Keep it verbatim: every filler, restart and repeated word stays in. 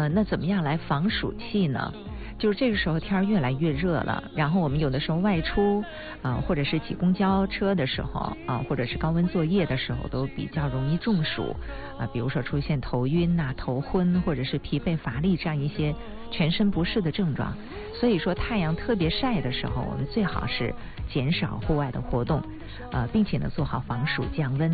呃，那怎么样来防暑气呢？就是这个时候天儿越来越热了，然后我们有的时候外出啊、呃，或者是挤公交车的时候啊、呃，或者是高温作业的时候，都比较容易中暑啊、呃，比如说出现头晕呐、头昏，或者是疲惫乏力这样一些全身不适的症状。所以说太阳特别晒的时候，我们最好是减少户外的活动，呃，并且呢做好防暑降温。